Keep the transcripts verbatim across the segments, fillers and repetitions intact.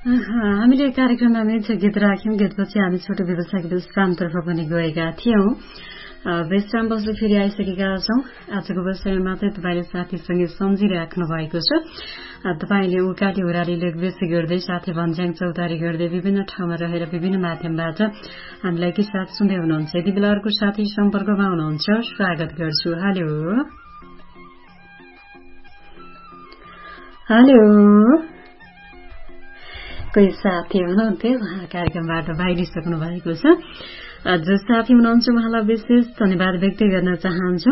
हामीले कार्यक्रममा मिल्छ गीत राख्यौं। गीतपछि हामी छोटो व्यवसायिक विश्रामतर्फ पनि गएका थियौं। विश्रामपछि फेरि आइसकेका छौं। आजको व्यवसायमा मात्रै तपाईँले साथीसँगै सम्झिराख्नु भएको छ। तपाईँले उकाली ओह्राली लेखबेसी गर्दै साथी भन्ज्याङ चौतारी गर्दै विभिन्न ठाउँमा रहेर विभिन्न माध्यमबाट हामीलाई के साथ सुन्दै हुनुहुन्छ। यति बेला अर्को साथी सम्पर्कमा हुनुहुन्छ, स्वागत गर्छु। हेलो हेलो कोही साथी हुनुहुन्थ्यो, उहाँ कार्यक्रमबाट बाहिरिसक्नु भएको छ। जो साथी हुनुहुन्छ उहाँलाई विशेष धन्यवाद व्यक्त गर्न चाहन्छु।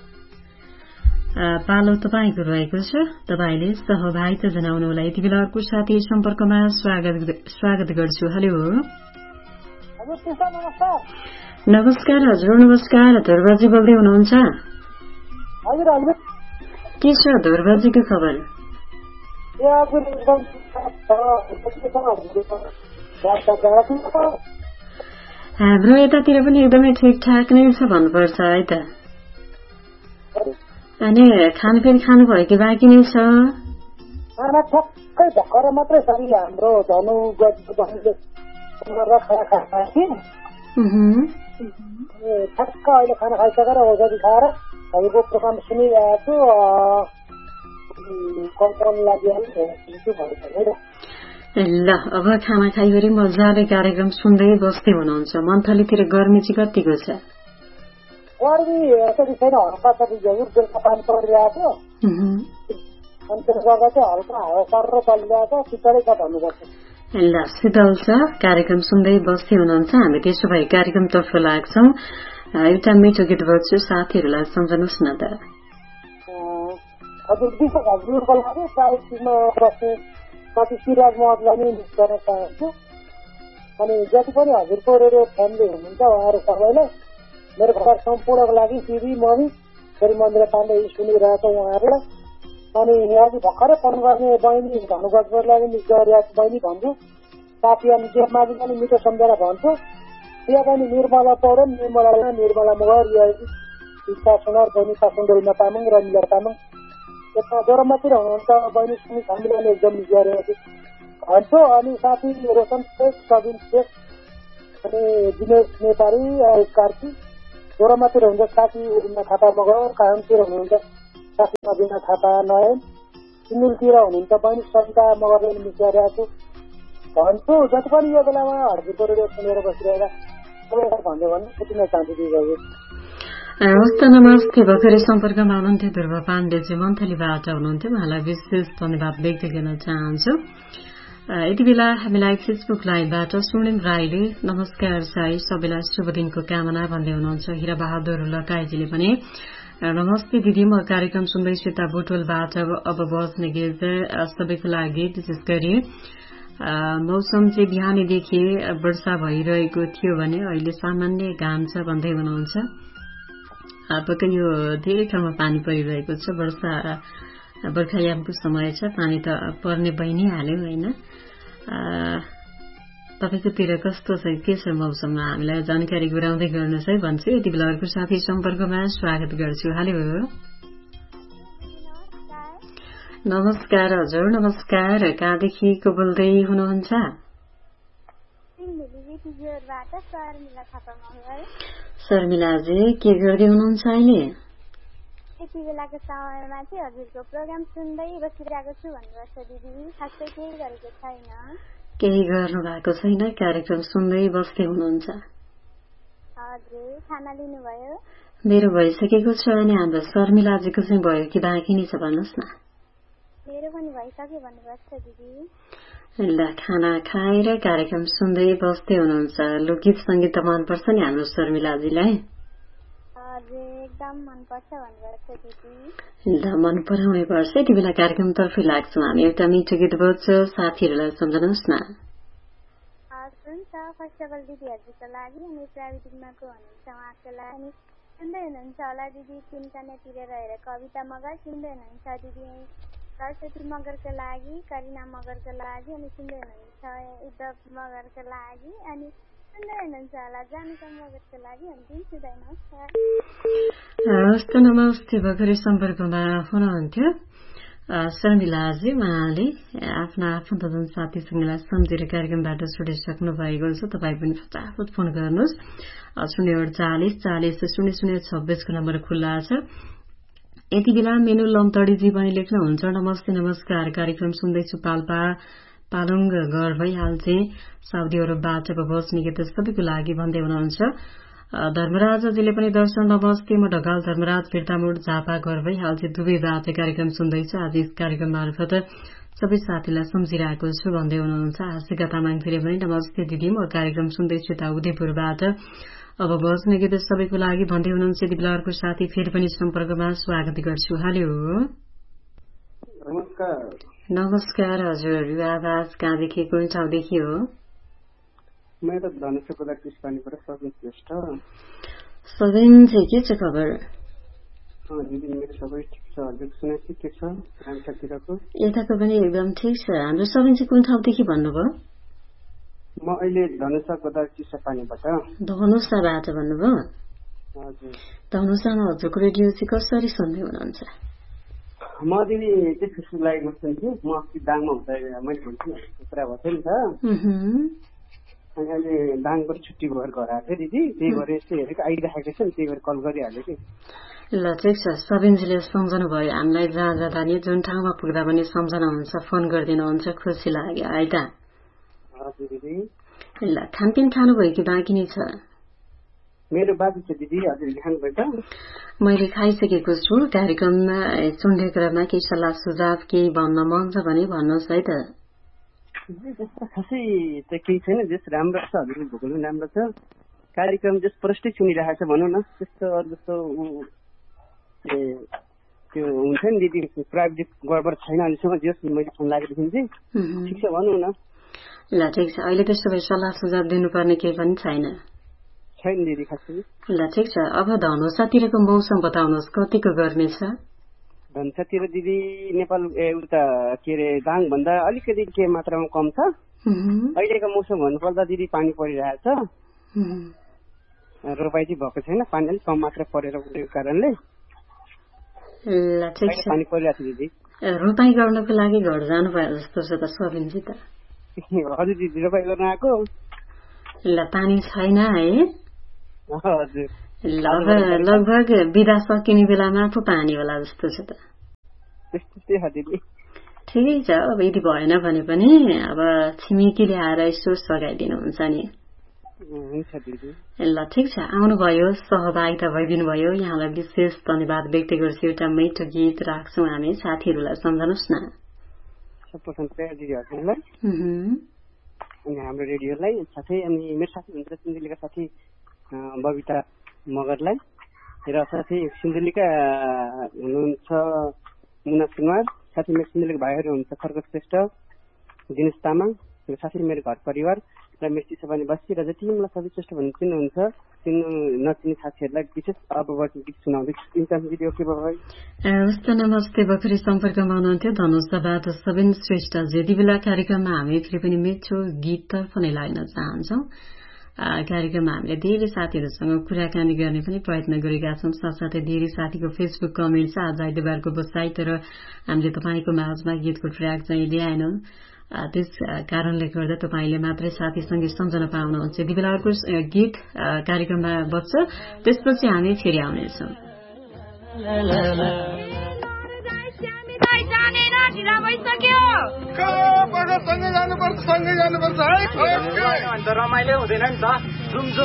पालो तपाईँको रहेको छ, तपाईँले सहभागिता जनाउनुलाई। यति बेला अर्को साथी सम्पर्कमा स्वागत स्वागत गर्छु। हेलो नमस्कार हजुर, नमस्कार। ध्रुवजी बोल्दै हुनुहुन्छ? के छ ध्रुवजीको खबर? हाम्रो यतातिर पनि एकदमै ठिकठाक नै छ भन्नुपर्छ है त। अनि खानपिन खानुभयो कि बाँकी नै छ? भर्खर मात्रै छ नि हाम्रो धनु ठ्याक्क अहिले खाना खाइसकेर औषधि खाएर हजुरको प्रोग्राम सुनिरहेको छु। ल अब खाना खाइवरी मजाले कार्यक्रम सुन्दै बस्दै हुनुहुन्छ। मन्थलीतिर गर्मी चाहिँ कतिको छ? गर्मी यसरी छैन, हल्का छ हजुर, बेलुका पानी परिरहेको अनि त्यसले गर्दा चाहिँ हल्का हावा सर चलिरहेको शीतलै छ भन्नुपर्छ। ल शीतल छ, कार्यक्रम सुन्दै बस्दै हुनुहुन्छ। हामी त्यसो भए कार्यक्रमतर्फ लाग्छौँ। एउटा मिठो गीत बज्छु, साथीहरूलाई सम्झनुहोस् न त। हजुर विशेष हजुरको लागि साहित्यमा बस्ने साथी सिराज महतलाई नै मिस गर्न चाहन्छु। अनि जति पनि हजुरको रेडियो फ्यामिली हुनुहुन्छ उहाँहरू सबैलाई मेरो घर सम्पूर्णको लागि दिदी मम्मी फेरि मन्दिर पाण्डे सुनिरहेको उहाँहरूलाई। अनि यहाँ भर्खरै फोन गर्ने बहिनी धनुगजलाई पनि मिस गरिरहेको बहिनी भन्छु। साथी अनि देवमाझी पनि मिठो सम्झेर भन्छु। त्यहाँ पनि निर्मला पौडेल, निर्मला निर्मला मगर, इच्छा सुनार, बहिनी सुन्दरीमा तामाङ, रमिला तामाङ, यता जोरमातिर हुनुहुन्छ बहिनी सुनि हामीलाई एकदम मिस गरिरहेको भन्छु। अनि साथी रोशन शेख, सबिन शेख, अनि दिनेश नेपाली, कार्की जोरमातिर हुनुहुन्छ साथी उडिना थापा मगर, कायमतिर हुनुहुन्छ साथी अभिना थापा नयन, सिङ्गुलतिर हुनुहुन्छ बहिनी सविता मगरले मिस गरिरहेको भन्छु। जति पनि यो बेलामा हजुरको रेडियो सुनेर बसिरहेका सबैलाई भन्दै भन्नु छुट्टी नै चाहन्छु दिदी। हवस् त, नमस्ते। भर्खरै सम्पर्कमा हुनुहुन्थ्यो ध्रुव पाण्डेजी, मन्थलीबाट हुनुहुन्थ्यो। उहाँलाई विशेष धन्यवाद व्यक्त गर्न चाहन्छु। यति बेला हामीलाई फेसबुक लाइभबाट स्वर्णिम राईले नमस्कार साई, सबैलाई शुभ दिनको कामना भन्दै हुनुहुन्छ। हिरा बहादुर लकाईजीले पनि नमस्ते दिदी, म कार्यक्रम सुन्दै सीता बुटोलबाट। अब बज्ने गीत सबैको लागि, विशेष गरी मौसम चाहिँ बिहानीदेखि वर्षा भइरहेको थियो भने अहिले सामान्य घाम छ भन्दै हुनुहुन्छ। पक्कै यो धेरै ठाउँमा पानी परिरहेको छ। वर्षा बर्खायामको समय छ, पानी त पर्ने भइ नै हाल्यो होइन। तपाईँकोतिर कस्तो छ, के छ मौसममा, हामीलाई जानकारी गराउँदै गर्नुहोस् है भन्छु। यति बेला अर्को साथी सम्पर्कमा स्वागत गर्छु। हेलो नमस्कार हजुर, नमस्कार। कहाँदेखि को बोल्दै हुनुहुन्छ? शर्मिलाजी, के गर्दै हुनुहुन्छ अहिले? यति बेलाको समयमा चाहिँ हजुरको प्रोग्राम सुन्दै बसिरहेको छु भन्नुपर्छ दिदी। खासै केही गरेको छैन। केही गर्नु भएको छैन, कार्यक्रम सुन्दै बस्दै हुनुहुन्छ? हजुर। खाना लिनुभयो? मेरो भइसकेको छ। अनि हाम्रो शर्मिलाजीको चाहिँ भयो कि बाँकी नै छ भन्नुहोस् न? मेरो पनि भइसक्यो भन्नुपर्छ दिदी। ल खाना खाएर कार्यक्रम सुन्दै बस्दै हुनुहुन्छ। लोकगीत सङ्गीत त मनपर्छ नि हाम्रो शर्मिलाजीलाई? एकदम मनपर्छ भन्नुपर्छ दिदी। ल मन पराउनै पर्छ। यति बेला कार्यक्रमतर्फ लाग्छौँ हामी। एउटा मिठो गीत बज्छ, साथीहरूलाई सम्झनुहोस् न। हुन्छ। फर्स्ट अफ अल दिदी हजुरको लागि अनि प्राविधिकमा को हुनुहुन्छ उहाँको लागि सुन्दै हुनुहुन्छ होला दिदी। तिनकानेतिर रहेर कविता मगर सुन्दै हुनुहुन्छ दिदी। सरस्वती मगरको लागि, करिना मगरको लागि, अनि सुन्दै हुनुहुन्छ उद्धव मगरको लागि, अनि सुन्दै हुनुहुन्छ होला जानुका मगरको लागि। अनि दिन्छु दाइ, नमस्कार। हवस् त, नमस्ते। भर्खरै सम्पर्कमा हुनुहुन्थ्यो शर्मिलाजी उहाँले आफ्ना आफन्तजन साथीसँगलाई सम्झेर कार्यक्रमबाट छुटिसक्नु भएको छ। तपाईँ पनि फटाफट फोन गर्नुहोस्। शून्य अडचालिस चालिस शून्य शून्य छब्बीसको नम्बर खुल्ला छ। यति बेला मेनु लम्तडीजी पनि लेख्नुहुन्छ, नमस्ते नमस्कार, कार्यक्रम सुन्दैछु, पाल्पा पालुङ घर भइहाल्थे, साउदी अरबबाट बस्ने गीत सबैको लागि भन्दै हुनुहुन्छ। धर्मराजजीले पनि दर्शन नमस्ते, म ढकाल धर्मराज फिर्तामोड झापा घर भइहाल्थे, दुवैबाट कार्यक्रम सुन्दैछु, आज यस कार्यक्रम मार्फत सबै साथीलाई सम्झिरहेको छु भन्दै हुनुहुन्छ। आशिका तामाङले पनि नमस्ते दिदी, म कार्यक्रम सुन्दैछु यता उदयपुरबाट, अब बस्ने गीत सबैको लागि भन्दै हुनुहुन्छ। यति बेला अर्को साथी फेरि पनि सम्पर्कमा स्वागत गर्छु। हेलो नमस्कार। नमस्कार हजुर, आवाज कहाँदेखि कुन ठाउँदेखि हो? मेरो धनुषाबाट कृष्णबाट सबिन श्रेष्ठ। सबिन चाहिँ के छ खबर? दिदी मेरो सबै ठिक छ, हजुर सुनेपछि के छ रामसातिरको? यताको पनि एकदम ठिक छ। हाम्रो सबिन चाहिँ कुन ठाउँदेखि भन्नुभयो? म अहिले धनुषाबाट चिसापानीबाट। धनुषाबाट भन्नुभयो? हजुर। धनुषामा हजुरको रेडियो चाहिँ कसरी सुन्दै हुनुहुन्छ? म दिदी चाहिँ फेसबुक लाइभमा सुन्छु। म अस्ति दाङमा हुँदा मैले भन्छु कुरा भएको थियो नि त, अनि अहिले दाङबाट छुट्टी भएर घर आएको थियो दिदी, त्यही भएर यस्तो हेरेको आइराखेको छ नि, त्यही भएर कल गरिहाल्यो कि। ल ठिक छ, सबिनजीले सम्झनु भयो हामीलाई, जहाँ जाँदा नि जुन ठाउँमा पुग्दा पनि सम्झनुहुन्छ, फोन गरिदिनुहुन्छ, खुसी लाग्यो है त। हजुर दिदी। ल खानपिन खानुभयो कि बाँकी नै छ? मेरो बाँकी छ दिदी, हजुरले खानुभयो त? मैले खाइसकेको छु। कार्यक्रममा सुन्ने क्रममा केही सल्लाह सुझाव केही भन्न मन छ भने भन्नुहोस् है त। जस्तो खासै त केही छैन, जस राम्रो छ, हजुरले भोकल पनि राम्रो छ, कार्यक्रम जस प्रष्टै सुनिरहेको छ भनौँ न, त्यस्तो अरू जस्तो ए त्यो हुन्छ नि दिदी, प्राइभेट गडबड छैन अहिलेसम्म, जस मैले फोन लागेदेखि चाहिँ ठिक छ भनौँ न। ल ठिक छ, अहिले त्यस्तो भए सल्लाह सुझाव दिनुपर्ने केही पनि छैन? छैन दिदी खासै। ल ठिक छ, अब धनुषातिरको मौसम बताउनुहोस्, कतिको गर्मी छ? धनुषातिर दिदी नेपाल उता के अरे दाङ भन्दा अलिकति के मात्रामा कम छ। अहिलेको मौसम भन्नुपर्दा दिदी पानी परिरहेछ, रोपाई चाहिँ भएको छैन, पानी अलिक कम मात्रा परेर उठेको कारणले। ल ठिक छ, पानी परिरहेको छ दिदी। रोपाई गर्नको लागि घर जानु भयो जस्तो छ त सबिनजी त? हजुर दिदी, रोपाई गर्न आएको। ल पानी छैन है? हजुर। लगभग बिदा सकिने बेलामा पो पानी होला जस्तो छ त? त्यस्तै हो दिदी। ठिकै छ, अब यदि भएन भने पनि अब छिमेकीले आएर यसो सघाइदिनुहुन्छ नि। हुन्छ दिदी। ल ठिक छ, आउनुभयो, सहभागिता भइदिनु भयो, यहाँलाई विशेष धन्यवाद व्यक्त गर्छु। एउटा मिठो गीत राख्छौँ हामी, साथीहरूलाई सम्झनुहोस् न। अनि हाम्रो रेडियोलाई साथै अनि मेरो साथी हुन्छ सिन्धुलीका साथी बबिता मगरलाई, र साथै सिन्धुलीका हुनुहुन्छ मुना सुनवार, साथै मेरो सिन्धुलीका भाइहरू हुनुहुन्छ खर्ग श्रेष्ठ, दिनेश तामाङ, र साथै मेरो घर परिवार र मेरो चिसापानी बस्ती, र जति मलाई सबै श्रेष्ठ भन्ने चिन्नुहुन्छ चिन्नु नचिन्ने साथीहरूलाई विशेष अबबाट गीत सुनाउँदैछु। दिदी ओके बाबाई। हवस् त, नमस्ते। भर्खरै सम्पर्कमा हुनुहुन्थ्यो धनुषाबाट सबिन श्रेष्ठ। यति बेला कार्यक्रममा हामी फेरि पनि मिठो गीततर्फ नै लाग्न चाहन्छौँ। कार्यक्रममा हामीले धेरै साथीहरूसँग कुराकानी गर्ने पनि प्रयत्न गरेका छौँ, साथसाथै धेरै साथीको फेसबुक कमेन्ट छ। आज आइतबारको बसाइ, तर हामीले तपाईँको माझमा गीतको ट्र्याक चाहिँ ल्याएनौँ, त्यस कारणले गर्दा तपाईँले मात्रै साथीसँगै सम्झन पाउनुहुन्छ। यति बेला अर्को गीत कार्यक्रममा बज्छ, त्यसपछि हामी फेरि आउनेछौँ। रमाइलो हुँदैन नि त।